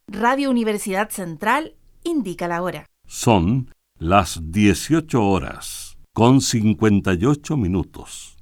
Radio Universidad Central indica la hora. Son las 18 horas con 58 minutos.